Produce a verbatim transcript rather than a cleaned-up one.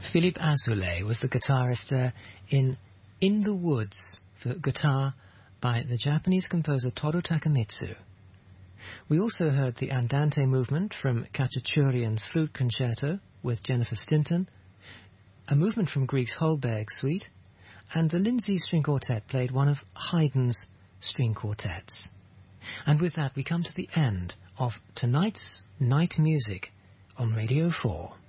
Philippe Azoulay was the guitarist there in In the Woods for guitar by the Japanese composer Toru Takemitsu. We also heard the Andante movement from Khachaturian's Flute Concerto with Jennifer Stinton, a movement from Grieg's Holberg Suite, and the Lindsay String Quartet played one of Haydn's string quartets. And with that we come to the end of tonight's Night Music on Radio four.